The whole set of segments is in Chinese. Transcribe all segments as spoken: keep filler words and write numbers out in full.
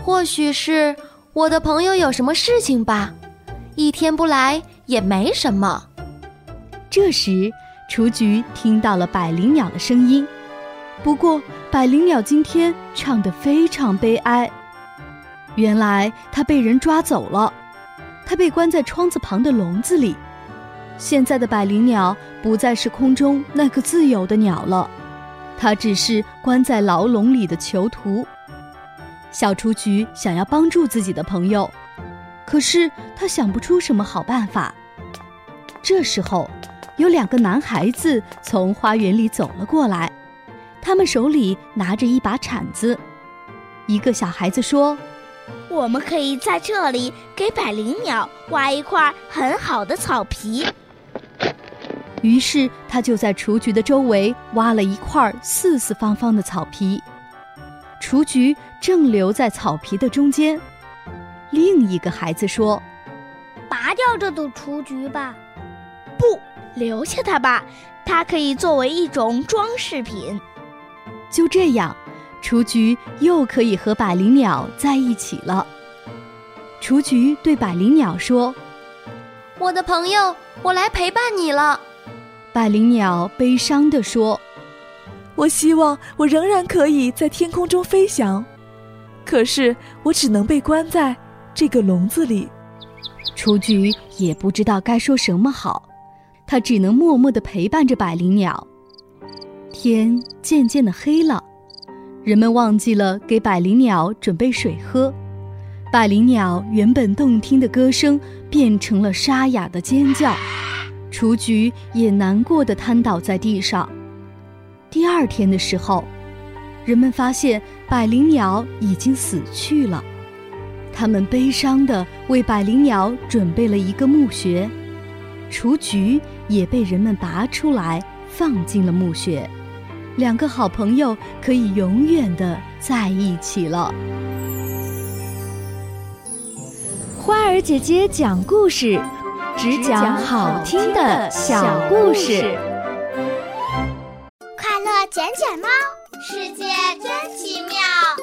或许是我的朋友有什么事情吧，一天不来也没什么。 这时，雏菊听到了百灵鸟的声音，不过百灵鸟今天唱得非常悲哀。原来它被人抓走了，它被关在窗子旁的笼子里。现在的百灵鸟不再是空中那个自由的鸟了，它只是关在牢笼里的囚徒。小雏菊想要帮助自己的朋友，可是他想不出什么好办法。这时候，有两个男孩子从花园里走了过来，他们手里拿着一把铲子。一个小孩子说： 我们可以在这里给百灵鸟挖一块很好的草皮。 于是他就在雏菊的周围挖了一块四四方方的草皮，雏菊正留在草皮的中间。另一个孩子说： 拔掉这朵雏菊吧。 不，留下它吧，它可以作为一种装饰品。 就这样，雏菊又可以和百灵鸟在一起了。雏菊对百灵鸟说： 我的朋友，我来陪伴你了。 百灵鸟悲伤地说： 我希望我仍然可以在天空中飞翔，可是我只能被关在这个笼子里。 雏菊也不知道该说什么好，它只能默默地陪伴着百灵鸟。天渐渐地黑了，人们忘记了给百灵鸟准备水喝，百灵鸟原本动听的歌声变成了沙哑的尖叫，雏菊也难过地瘫倒在地上。第二天的时候，人们发现百灵鸟已经死去了，他们悲伤地为百灵鸟准备了一个墓穴，雏菊也被人们拔出来放进了墓穴，两个好朋友可以永远地在一起了。 花儿姐姐讲故事，只讲好听的小故事。 快乐捡捡猫， 世界真奇妙。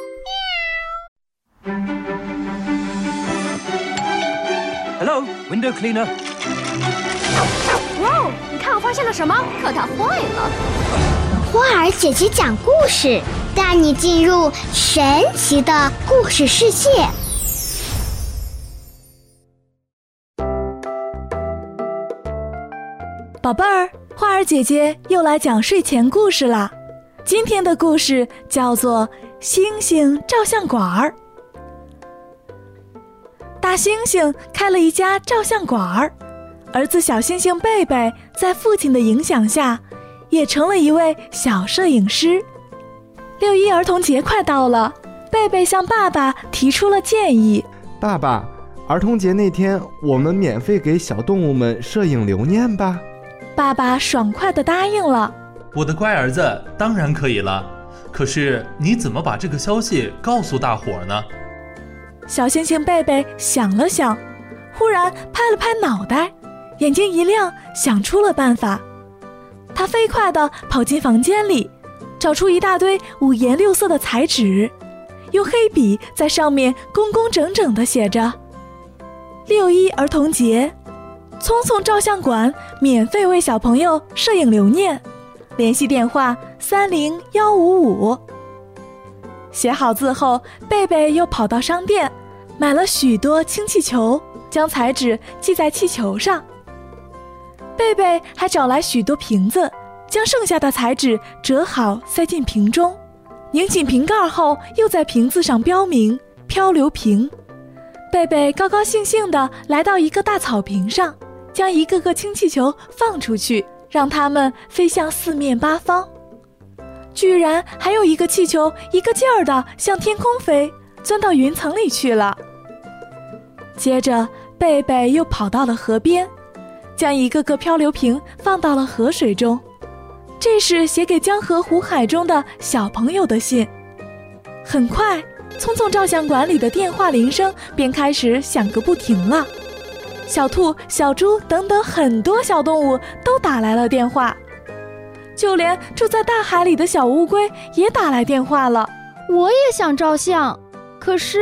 Hello, window cleaner. 哇，你看我发现了什么？可它坏了。 花儿姐姐讲故事，带你进入神奇的故事世界。 宝贝儿，花儿姐姐又来讲睡前故事啦。今天的故事叫做星星照相馆儿。大猩猩开了一家照相馆儿，儿子小猩猩贝贝在父亲的影响下，也成了一位小摄影师。六一儿童节快到了，贝贝向爸爸提出了建议： 爸爸，儿童节那天我们免费给小动物们摄影留念吧。 爸爸爽快地答应了。 我的乖儿子，当然可以了。可是你怎么把这个消息告诉大伙呢？ 小猩猩贝贝想了想，忽然拍了拍脑袋，眼睛一亮，想出了办法。他飞快地跑进房间里，找出一大堆五颜六色的彩纸，用黑笔在上面工工整整地写着：六一儿童节，聪聪照相馆免费为小朋友摄影留念，联系电话三零幺五五。写好字后，贝贝又跑到商店买了许多氢气球，将彩纸系在气球上。贝贝还找来许多瓶子，将剩下的彩纸折好塞进瓶中，拧紧瓶盖后又在瓶子上标明漂流瓶。贝贝高高兴兴地来到一个大草坪上，将一个个氢气球放出去，让它们飞向四面八方。居然还有一个气球一个劲儿地向天空飞，钻到云层里去了。接着贝贝又跑到了河边，将一个个漂流瓶放到了河水中。这是写给江河湖海中的小朋友的信。很快，聪聪照相馆里的电话铃声便开始响个不停了。小兔、小猪等等很多小动物都打来了电话，就连住在大海里的小乌龟也打来电话了。 我也想照相，可是